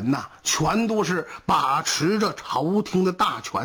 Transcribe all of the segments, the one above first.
人呐，全都是把持着朝廷的大权。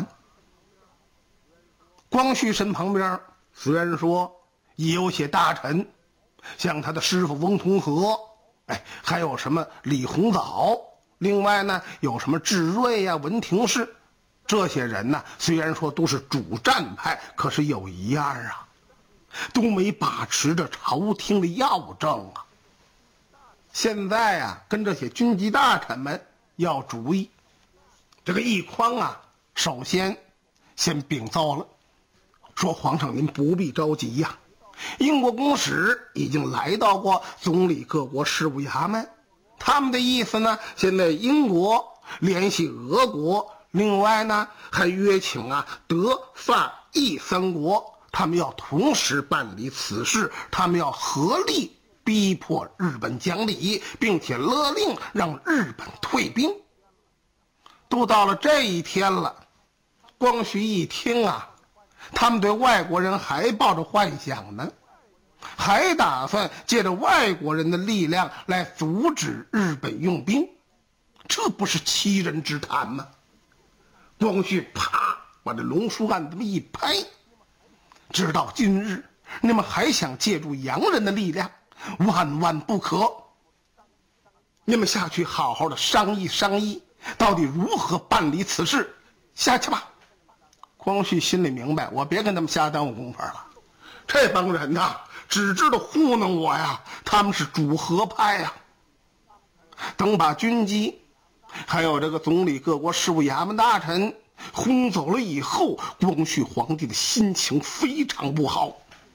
光绪身旁边虽然说也有些大臣，像他的师傅翁同龢，还有什么李鸿藻，另外呢有什么智瑞呀、文廷式，这些人呢虽然说都是主战派，可是有一样啊，都没把持着朝廷的要政啊。现在啊，跟这些军机大臣们要主意。这个奕匡啊，首先禀奏了，说皇上您不必着急呀，英国公使已经来到过总理各国事务衙门，他们的意思呢，现在英国联系俄国，另外呢还约请德法意三国，他们要同时办理此事，他们要合力逼迫日本讲理，并且勒令让日本退兵。都到了这一天了，光绪一听啊，他们对外国人还抱着幻想呢，还打算借着外国人的力量来阻止日本用兵，这不是欺人之谈吗？光绪啪把这龙书案这么一拍，直到今日你们还想借助洋人的力量，万万不可。你们下去好好的商议商议，到底如何办理此事，下去吧。光绪心里明白，我别跟他们瞎耽误功夫了，这帮人呐只知道糊弄我呀，他们是主和派呀。等把军机还有这个总理各国事务衙门大臣轰走了以后，光绪皇帝的心情非常不好。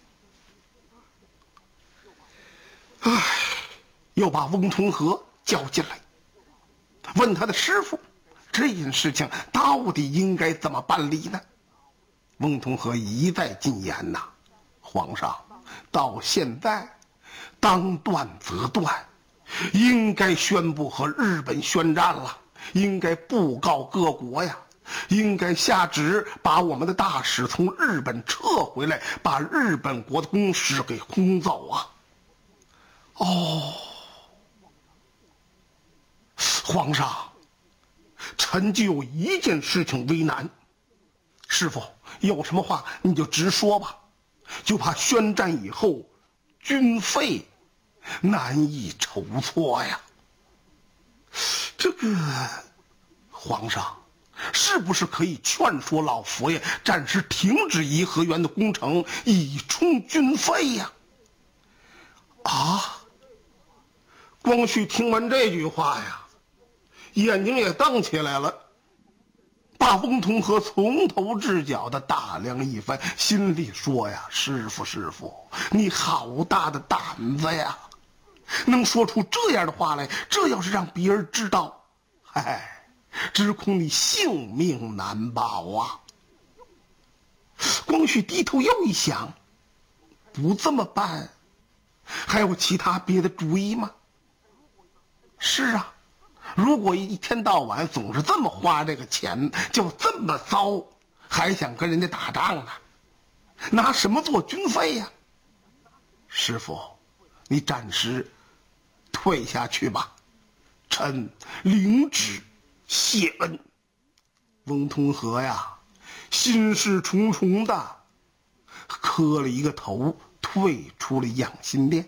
又把翁同龢叫进来，问他的师傅，这件事情到底应该怎么办理呢？翁同龢一再进言呐，皇上，到现在当断则断，应该宣布和日本宣战了，应该布告各国呀，应该下旨把我们的大使从日本撤回来，把日本国的公使给轰走啊。皇上，臣就有一件事情为难，师傅有什么话你就直说吧，就怕宣战以后军费难以筹措呀。这个皇上是不是可以劝说老佛爷暂时停止颐和园的工程，以充军费呀？光绪听完这句话呀，眼睛也瞪起来了，把翁同龢从头至脚的打量一番，心里说呀，师傅，你好大的胆子呀，能说出这样的话来，这要是让别人知道，只恐你性命难保啊。光绪低头又一想，不这么办还有其他别的主意吗？是啊，如果一天到晚总是这么花这个钱，就这么糟，还想跟人家打仗呢，拿什么做军费呀？师傅，你暂时退下去吧，臣领旨谢恩。翁同龢呀，心事重重的磕了一个头，退出了养心殿。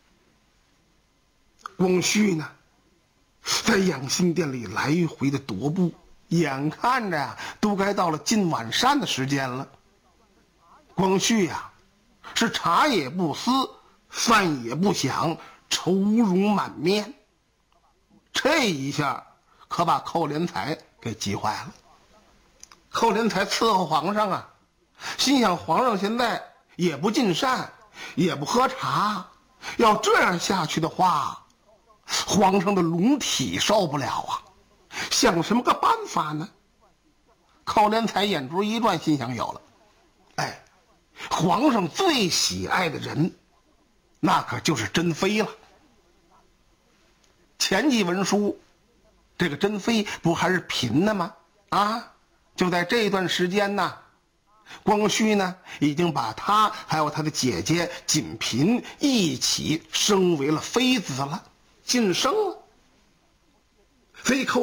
光绪呢，在养心殿里来回的踱步，眼看着呀，都该到了进晚膳的时间了。光绪呀，是茶也不思，饭也不想，愁容满面。这一下可把寇连才给急坏了。寇连才伺候皇上啊，心想皇上现在也不进膳，也不喝茶，要这样下去的话，皇上的龙体受不了啊，想什么个办法呢？寇连才眼珠一转，心想有了，皇上最喜爱的人，那可就是珍妃了。前几文书，这个珍妃不还是嫔呢吗？就在这段时间呢，光绪呢已经把她还有她的姐姐锦嫔一起升为了妃子了，晋升了。所以